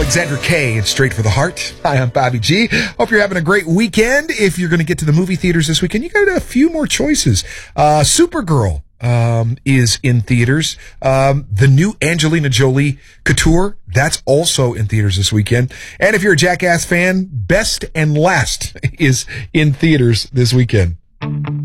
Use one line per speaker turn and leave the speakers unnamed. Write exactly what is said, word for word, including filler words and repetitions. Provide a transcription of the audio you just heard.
Alexandra Kay and Straight for the Heart. Hi, I'm Bobby G. Hope you're having a great weekend. If you're going to get to the movie theaters this weekend, you got a few more choices. Uh, Supergirl um, is in theaters. Um, the new Angelina Jolie Couture, that's also in theaters this weekend. And if you're a Jackass fan, Best and Last is in theaters this weekend.